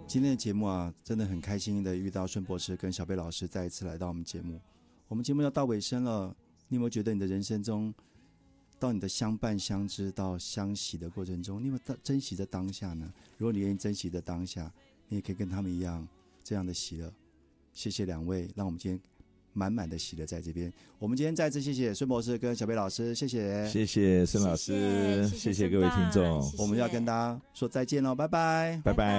今天的节目啊，真的很开心的遇到孙博士跟小贝老师再一次来到我们节目。我们节目要到尾声了，你有没有觉得你的人生中，到你的相伴相知到相喜的过程中，你有没有珍惜着当下呢？如果你愿意珍惜着当下，你也可以跟他们一样这样的喜乐。谢谢两位，让我们今天满满的喜乐在这边。我们今天再次谢谢孙博士跟小贝老师，谢谢， 谢谢孙老师，谢谢各位听众， 我们要跟大家说再见喽，拜拜， 拜拜。